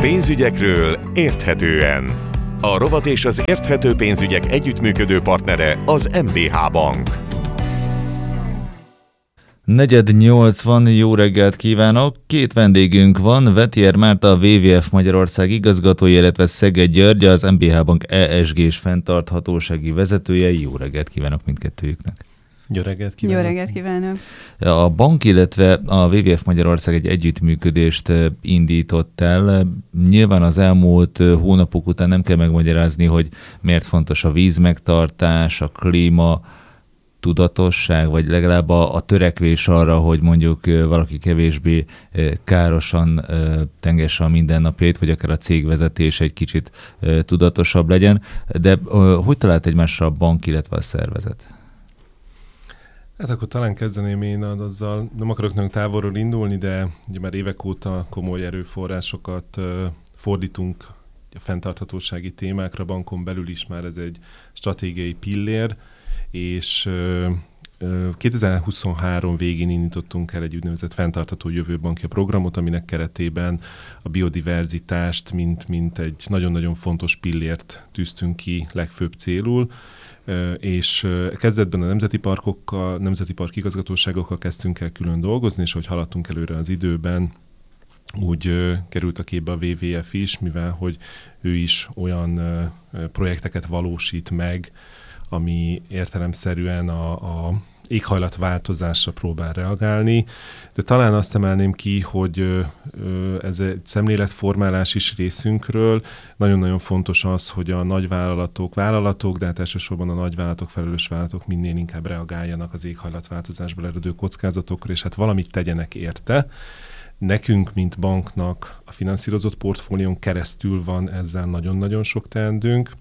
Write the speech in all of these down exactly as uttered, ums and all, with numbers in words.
Pénzügyekről érthetően. A rovat és az érthető pénzügyek együttműködő partnere az em bé há Bank. Negyed nyolc van, jó reggelt kívánok! Két vendégünk van, Vettier Márta, a vé vé ef Magyarország igazgatója, illetve Szeged György, az em bé há Bank é es gé-s fenntarthatósági vezetője. Jó reggelt kívánok mindkettőjüknek! Jó reggelt kívánok! Jó reggelt kívánok! A bank, illetve a vé vé ef Magyarország egy együttműködést indított el. Nyilván az elmúlt hónapok után nem kell megmagyarázni, hogy miért fontos a vízmegtartás, a klíma, tudatosság, vagy legalább a, a törekvés arra, hogy mondjuk valaki kevésbé károsan tengesse a mindennapjait, vagy akár a cégvezetés egy kicsit tudatosabb legyen. De hogy talált egymásra a bank, illetve a szervezet? Hát akkor talán kezdeném én azzal, nem akarok nagyon távolról indulni, de ugye már évek óta komoly erőforrásokat fordítunk a fenntarthatósági témákra, bankon belül is már ez egy stratégiai pillér, és kétezer-huszonhárom végén indítottunk el egy úgynevezett fenntartható jövőbankja programot, aminek keretében a biodiverzitást, mint, mint egy nagyon-nagyon fontos pillért tűztünk ki legfőbb célul, és kezdetben a nemzeti parkokkal, nemzeti park igazgatóságokkal kezdtünk el külön dolgozni, és ahogy haladtunk előre az időben, úgy került a képbe a vé vé ef is, mivel hogy ő is olyan projekteket valósít meg, ami értelemszerűen a, a éghajlatváltozásra próbál reagálni. De talán azt emelném ki, hogy ez egy szemléletformálás is részünkről. Nagyon-nagyon fontos az, hogy a nagyvállalatok, vállalatok, de hát elsősorban a nagyvállalatok, felelős vállalatok minél inkább reagáljanak az éghajlatváltozásból eredő kockázatokra, és hát valamit tegyenek érte. Nekünk, mint banknak a finanszírozott portfólión keresztül van ezzel nagyon-nagyon sok teendőnk,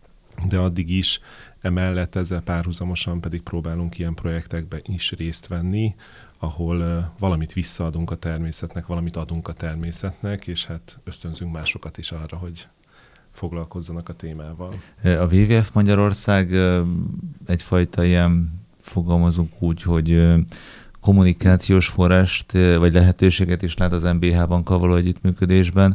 de addig is emellett ezzel párhuzamosan pedig próbálunk ilyen projektekben is részt venni, ahol uh, valamit visszaadunk a természetnek, valamit adunk a természetnek, és hát ösztönzünk másokat is arra, hogy foglalkozzanak a témával. A vé vé ef Magyarország uh, egyfajta ilyen, fogalmazunk úgy, hogy uh, kommunikációs forrást vagy lehetőséget is lát az em bé há Bankkal való együttműködésben,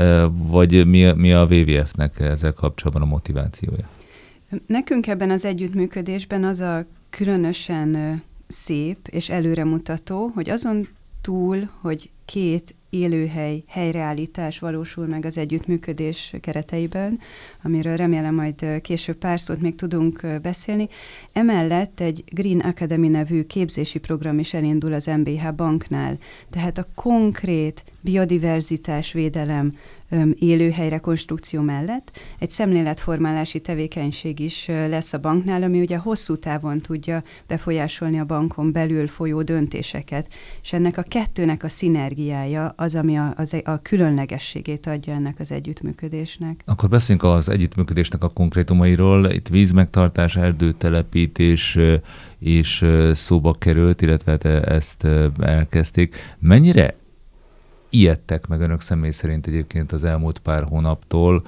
vagy mi, mi a vé vé ef-nek ezzel kapcsolatban a motivációja? Nekünk ebben az együttműködésben az a különösen szép és előremutató, hogy azon túl, hogy két élőhely, helyreállítás valósul meg az együttműködés kereteiben, amiről remélem majd később pár szót még tudunk beszélni. Emellett egy Green Academy nevű képzési program is elindul az em bé há Banknál. Tehát a konkrét biodiverzitás védelem élőhely rekonstrukció mellett egy szemléletformálási tevékenység is lesz a banknál, ami ugye hosszú távon tudja befolyásolni a bankon belül folyó döntéseket, és ennek a kettőnek a szinergiája az, ami a, az, a különlegességét adja ennek az együttműködésnek. Akkor beszéljünk az együttműködésnek a konkrétumairól. Itt vízmegtartás, erdőtelepítés is szóba került, illetve ezt elkezdték. Mennyire ijedtek meg önök személy szerint egyébként az elmúlt pár hónaptól,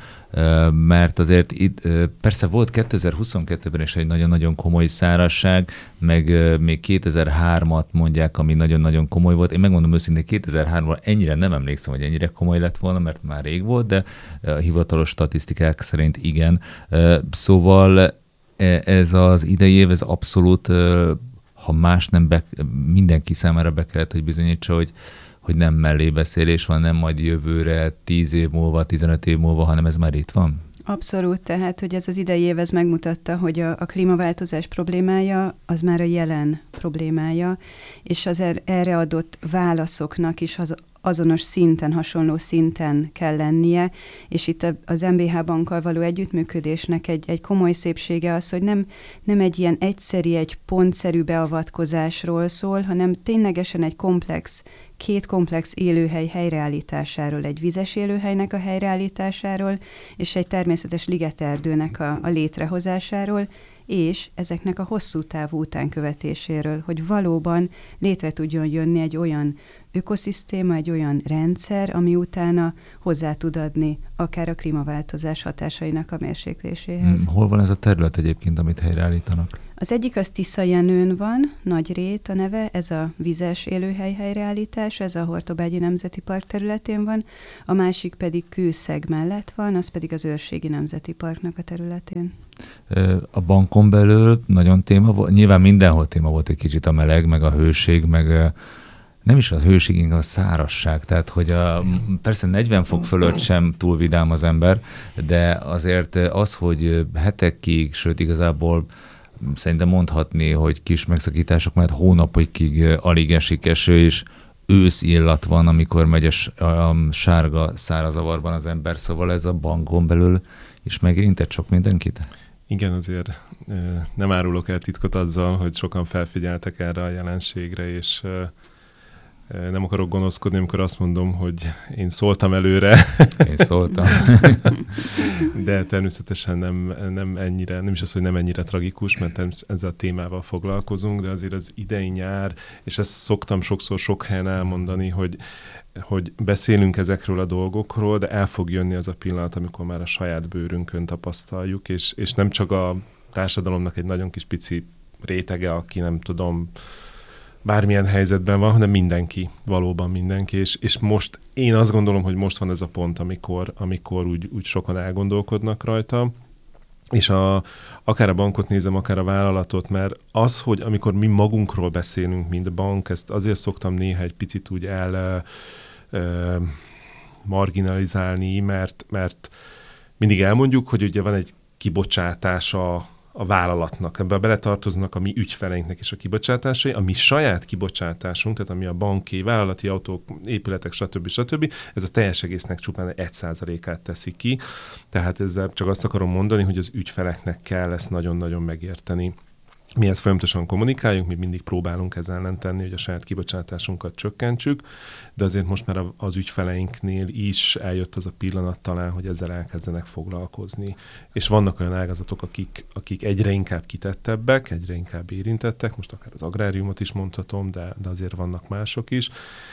mert azért itt persze volt kétezer-huszonkettőben is egy nagyon-nagyon komoly szárazság, meg még kétezer-hármat mondják, ami nagyon-nagyon komoly volt. Én megmondom őszintén, kétezer-háromban ennyire nem emlékszem, hogy ennyire komoly lett volna, mert már rég volt, de a hivatalos statisztikák szerint igen. Szóval ez az idei év, ez abszolút, ha más nem, be, mindenki számára be kellett, hogy bizonyítsa, hogy hogy nem mellébeszélés van, nem majd jövőre, tíz év múlva, tizenöt év múlva, hanem ez már itt van? Abszolút, tehát, hogy ez az idei év ez megmutatta, hogy a, a klímaváltozás problémája az már a jelen problémája, és az er, erre adott válaszoknak is az azonos szinten, hasonló szinten kell lennie, és itt az em bé há Bankkal való együttműködésnek egy, egy komoly szépsége az, hogy nem, nem egy ilyen egyszeri, egy pontszerű beavatkozásról szól, hanem ténylegesen egy komplex, két komplex élőhely helyreállításáról, egy vizes élőhelynek a helyreállításáról, és egy természetes ligeterdőnek a, a létrehozásáról, és ezeknek a hosszú távú utánkövetéséről, hogy valóban létre tudjon jönni egy olyan ökoszisztéma, egy olyan rendszer, ami utána hozzá tud adni akár a klímaváltozás hatásainak a mérsékléséhez. Hol van ez a terület egyébként, amit helyreállítanak? Az egyik az Tiszajenőn van, Nagyrét a neve, ez a vizes élőhely helyreállítás, ez a Hortobágyi Nemzeti Park területén van, a másik pedig Kőszeg mellett van, az pedig az Őrségi Nemzeti Parknak a területén. A bankon belül nagyon téma volt, nyilván mindenhol téma volt egy kicsit a meleg, meg a hőség, meg nem is a hőség, inkább a szárazság, tehát hogy a, persze negyven fok fölött sem túl vidám az ember, de azért az, hogy hetekig, sőt igazából szerintem mondhatni, hogy kis megszakítások, mert hónapokig alig esik eső, és ősz illat van, amikor megy a, a sárga szárazavarban az ember, szóval ez a bankon belül is megérintett sok mindenkit? Igen, azért nem árulok el titkot azzal, hogy sokan felfigyeltek erre a jelenségre, és nem akarok gonoszkodni, amikor azt mondom, hogy én szóltam előre. Én szóltam. De természetesen nem, nem ennyire, nem is az, hogy nem ennyire tragikus, mert ezzel a témával foglalkozunk, de azért az idei nyár, és ezt szoktam sokszor sok helyen elmondani, hogy, hogy beszélünk ezekről a dolgokról, de el fog jönni az a pillanat, amikor már a saját bőrünkön tapasztaljuk, és, és nem csak a társadalomnak egy nagyon kis pici rétege, aki nem tudom, bármilyen helyzetben van, hanem mindenki, valóban mindenki, és, és most én azt gondolom, hogy most van ez a pont, amikor, amikor úgy, úgy sokan elgondolkodnak rajta, és a, akár a bankot nézem, akár a vállalatot, mert az, hogy amikor mi magunkról beszélünk, mint bank, ezt azért szoktam néha egy picit úgy el ö, marginalizálni, mert, mert mindig elmondjuk, hogy ugye van egy kibocsátás a a vállalatnak. Ebben beletartoznak a mi ügyfeleinknek is a kibocsátásai, a mi saját kibocsátásunk, tehát ami a banki, vállalati autók, épületek, stb. stb. Ez a teljes egésznek csupán egy százalékát teszi ki. Tehát ezzel csak azt akarom mondani, hogy az ügyfeleknek kell ezt nagyon-nagyon megérteni. Mi ezt folyamatosan kommunikáljuk, mi mindig próbálunk ezzel ellen tenni, hogy a saját kibocsátásunkat csökkentsük, de azért most már az ügyfeleinknél is eljött az a pillanat talán, hogy ezzel elkezdenek foglalkozni. És vannak olyan ágazatok, akik, akik egyre inkább kitettebbek, egyre inkább érintettek, most akár az agráriumot is mondhatom, de, de azért vannak mások is.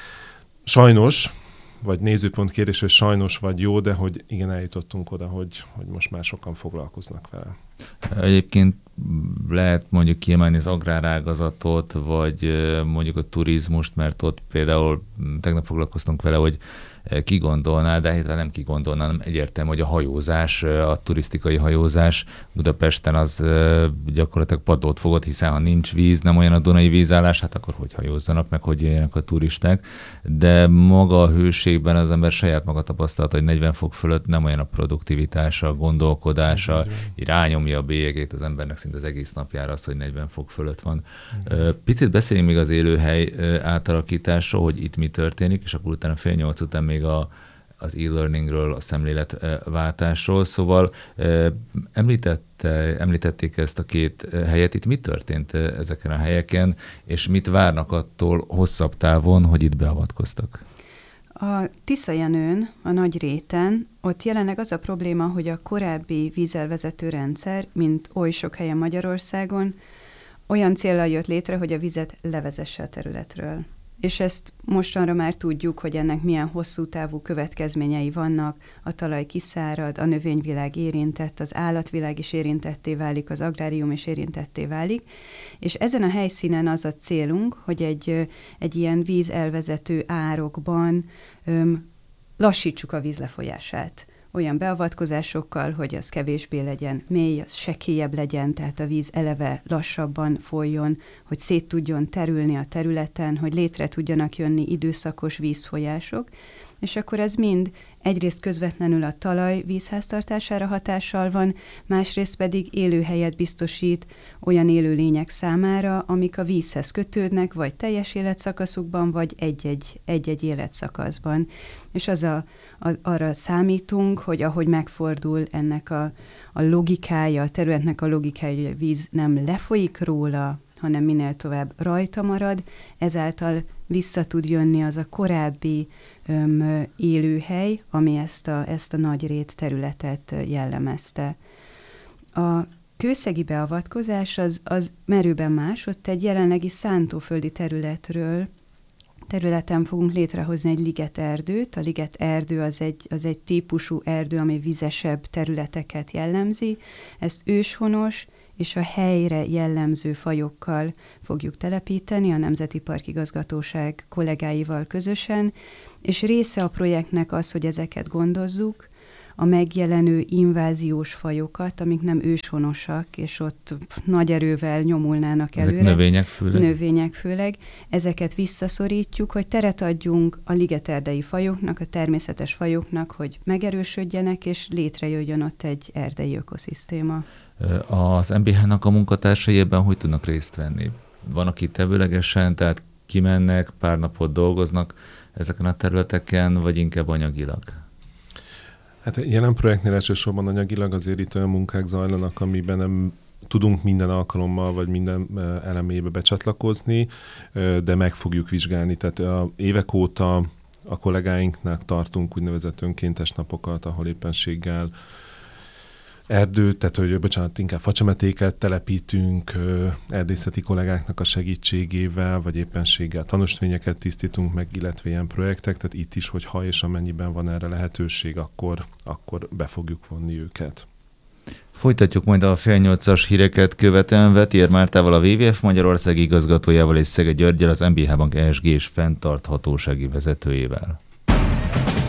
Sajnos, vagy nézőpont kérdés, hogy sajnos vagy jó, de hogy igen, eljutottunk oda, hogy, hogy most már sokan foglalkoznak vele. Egyébként lehet mondjuk kiemelni az agrárágazatot, vagy mondjuk a turizmust, mert ott például tegnap foglalkoztunk vele, hogy ki gondolná, de hát nem ki gondolná, hanem egyértelmű, hogy a hajózás, a turisztikai hajózás Budapesten az gyakorlatilag padlót fogott, hiszen ha nincs víz, nem olyan a Dunai vízállás, hát akkor hogy hajózzanak, meg hogy jöjjenek a turisták. De maga a hőségben az ember saját maga tapasztalta, hogy negyven fok fölött nem olyan a produktivitása, a gondolkodása, rányomja a bélyegét az embernek szinte az egész napjára az, hogy negyven fok fölött van. Picit beszéljünk még az élőhely átalakításról, hogy itt mi történik, és akkor utána fél nyolc után még a, az e-learningről, a szemléletváltásról. Szóval említette, említették ezt a két helyet. Itt mi történt ezeken a helyeken, és mit várnak attól hosszabb távon, hogy itt beavatkoztak? A Tiszajenőn, a Nagyréten, ott jelenleg az a probléma, hogy a korábbi vízelvezető rendszer, mint oly sok helyen Magyarországon, olyan céllal jött létre, hogy a vizet levezesse a területről. És ezt mostanra már tudjuk, hogy ennek milyen hosszú távú következményei vannak, a talaj kiszárad, a növényvilág érintett, az állatvilág is érintetté válik, az agrárium is érintetté válik, és ezen a helyszínen az a célunk, hogy egy, egy ilyen vízelvezető árokban öm, lassítsuk a víz lefolyását. Olyan beavatkozásokkal, hogy az kevésbé legyen mély, az sekélyebb legyen, tehát a víz eleve lassabban folyjon, hogy szét tudjon terülni a területen, hogy létre tudjanak jönni időszakos vízfolyások, és akkor ez mind egyrészt közvetlenül a talaj vízháztartására hatással van, másrészt pedig élőhelyet biztosít olyan élőlények számára, amik a vízhez kötődnek, vagy teljes életszakaszukban, vagy egy-egy, egy-egy életszakaszban. És az a, a, arra számítunk, hogy ahogy megfordul ennek a, a logikája, a területnek a logikája, hogy a víz nem lefolyik róla, hanem minél tovább rajta marad, ezáltal vissza tud jönni az a korábbi öm, élőhely, ami ezt a, ezt a Nagyrét területet jellemezte. A kőszegi beavatkozás az, az merőben más, ott egy jelenlegi szántóföldi területről, területen fogunk létrehozni egy ligeterdőt. A ligeterdő az egy, az egy típusú erdő, ami vizesebb területeket jellemzi. Ezt őshonos és a helyre jellemző fajokkal fogjuk telepíteni a Nemzeti Parkigazgatóság kollégáival közösen, és része a projektnek az, hogy ezeket gondozzuk, a megjelenő inváziós fajokat, amik nem őshonosak, és ott nagy erővel nyomulnának előre. Ezek növények főleg? Növények főleg. Ezeket visszaszorítjuk, hogy teret adjunk a ligeterdei fajoknak, a természetes fajoknak, hogy megerősödjenek, és létrejöjjön ott egy erdei ökoszisztéma. Az em bé há-nak a munkatársai ebben hogy tudnak részt venni? Van, aki tevőlegesen, tehát kimennek, pár napot dolgoznak ezeken a területeken, vagy inkább anyagilag? Hát jelen projektnél elsősorban anyagilag azért itt olyan munkák zajlanak, amiben nem tudunk minden alkalommal, vagy minden elemébe becsatlakozni, de meg fogjuk vizsgálni. Tehát a évek óta a kollégáinknak tartunk úgynevezett önkéntes napokat, ahol éppenséggel erdőt, tehát hogy bocsánat, inkább facsemetéket telepítünk erdészeti kollégáknak a segítségével, vagy éppenséggel tanústvényeket tisztítunk meg, illetve ilyen projektek, tehát itt is, hogy ha és amennyiben van erre lehetőség, akkor, akkor be fogjuk vonni őket. Folytatjuk majd a fél nyolcas híreket követően Vetér Mártával, a dupla vé vé ef Magyarország igazgatójával és Szege Györggyel, az em bé há Bank e es gé és fenntarthatósági vezetőjével.